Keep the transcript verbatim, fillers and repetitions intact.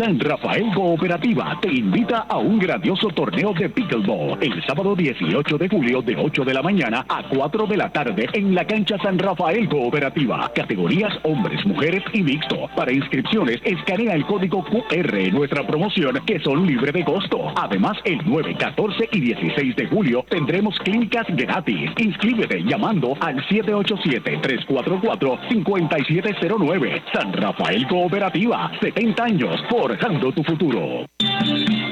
San Rafael Cooperativa te invita a un grandioso torneo de pickleball el sábado dieciocho de julio de ocho de la mañana a cuatro de la tarde en la cancha San Rafael Cooperativa. Categorías hombres, mujeres y mixto. Para inscripciones, escanea el código Q R en nuestra promoción que son libre de costo. Además, el nueve, catorce y dieciséis de julio tendremos clínicas gratis. Inscríbete llamando al siete ocho siete, tres cuatro cuatro, cinco siete cero nueve. San Rafael Cooperativa, setenta años forjando tu futuro.